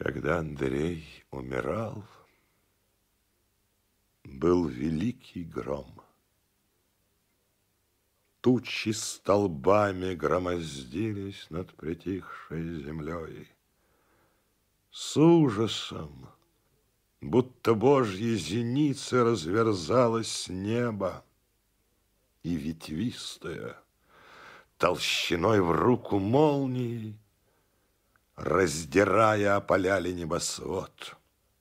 Когда Андрей умирал, был великий гром. Тучи столбами громоздились над притихшей землей. С ужасом, будто божьи зеницы, разверзалось небо, и ветвистая, толщиной в руку молнии, раздирая, опаляли небосвод.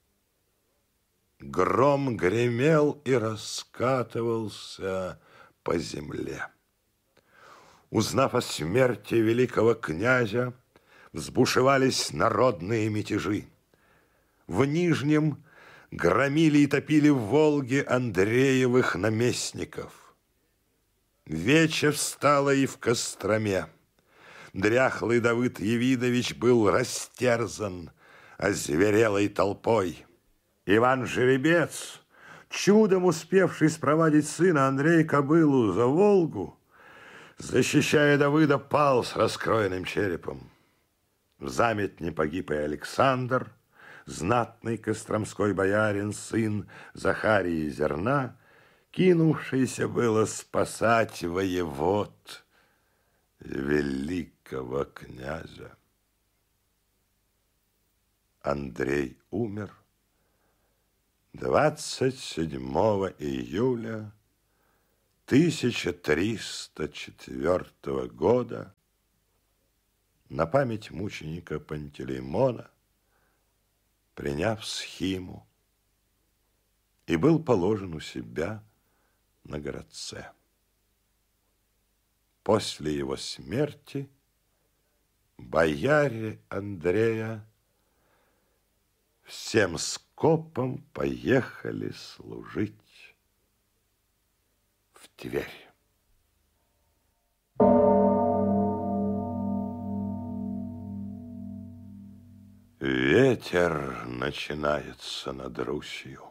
Гром гремел и раскатывался по земле. Узнав о смерти великого князя, взбушевались народные мятежи. В Нижнем громили и топили в Волге Андреевых наместников. Вече встала и в Костроме. Дряхлый Давыд Евидович был растерзан озверелой толпой. Иван Жеребец, чудом успевший спровадить сына Андрея Кобылу за Волгу, защищая Давыда, пал с раскроенным черепом. В заметне погиб и Александр, знатный костромской боярин, сын Захарии Зерна, кинувшийся было спасать воевод великого князя. Андрей умер 27 июля 1304 года на память мученика Пантелеймона, приняв схиму, и был положен у себя на городце. После его смерти бояре Андрея всем скопом поехали служить в Тверь. Ветер начинается над Русью.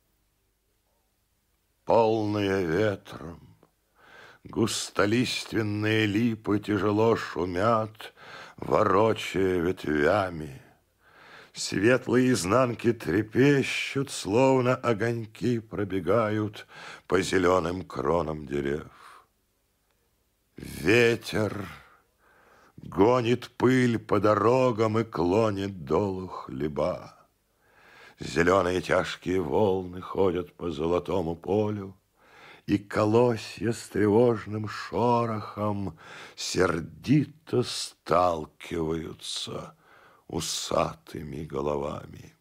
Полные ветром, густолиственные липы тяжело шумят, ворочая ветвями. Светлые изнанки трепещут, словно огоньки пробегают по зеленым кронам дерев. Ветер гонит пыль по дорогам и клонит долу хлеба. Зеленые тяжкие волны ходят по золотому полю, и колосья с тревожным шорохом сердито сталкиваются усатыми головами.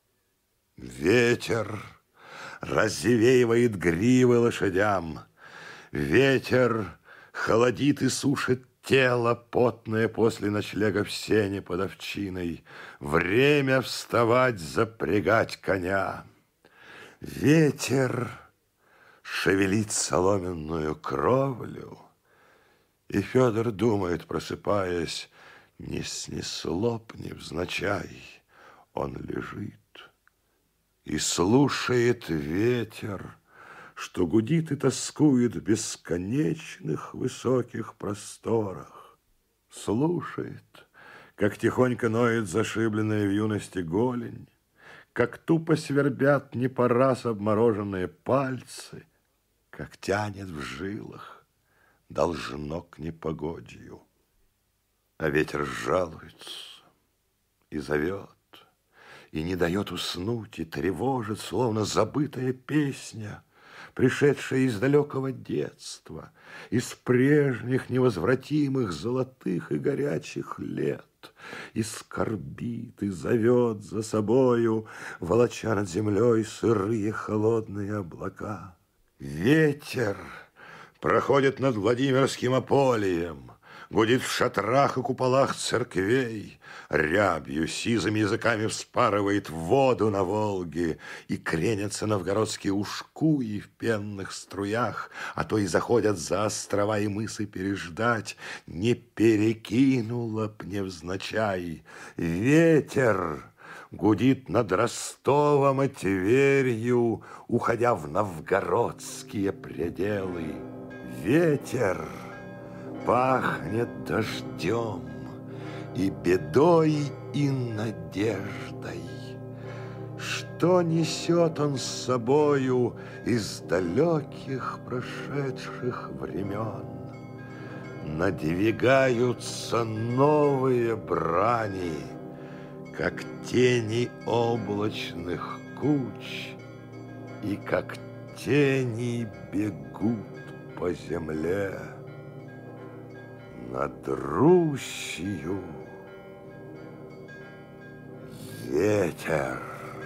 Ветер развеивает гривы лошадям. Ветер холодит и сушит тело, потное после ночлега в сене под овчиной. Время вставать, запрягать коня. Ветер шевелит соломенную кровлю, и Федор думает, просыпаясь, не снесло б невзначай. Он лежит и слушает ветер, что гудит и тоскует в бесконечных высоких просторах. Слушает, как тихонько ноет зашибленная в юности голень, как тупо свербят не по раз обмороженные пальцы, как тянет в жилах, должно к непогодью. А ветер жалуется и зовет, и не дает уснуть, и тревожит, словно забытая песня, пришедшая из далекого детства, из прежних невозвратимых золотых и горячих лет, и скорбит, и зовет за собою, волоча над землей сырые холодные облака. Ветер проходит над Владимирским Аполием, гудит в шатрах и куполах церквей, рябью сизыми языками вспарывает воду на Волге, и кренятся новгородские ушкуи в пенных струях, а то и заходят за острова и мысы переждать. Не перекинула б невзначай. Ветер гудит над Ростовом и Тверью, уходя в новгородские пределы. Ветер пахнет дождем и бедой и надеждой. Что несет он с собою из далеких прошедших времен? Надвигаются новые брани, как тени облачных куч, и как тени бегут по земле над Русью. Ветер.